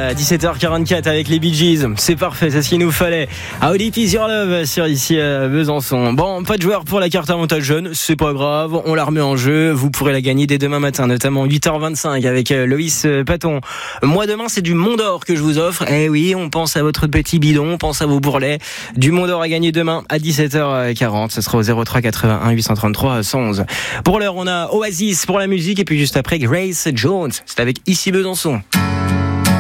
à 17h44 avec les Bee Gees. C'est parfait, c'est ce qu'il nous fallait. How Deep Is Your Love sur ici Besançon. Bon, pas de joueur pour la carte avantage jeune, c'est pas grave, on la remet en jeu. Vous pourrez la gagner dès demain matin, notamment 8h25 avec Loïs Paton. Moi demain, c'est du Mont d'Or que je vous offre. Eh oui, on pense à votre petit bidon, on pense à vos bourrelets. Du Mont d'Or à gagner demain à 17h40. Ce sera au 03 81 833 111. Pour l'heure, on a Oasis pour la musique et puis juste après Grace Jones. C'est avec Ici Besançon.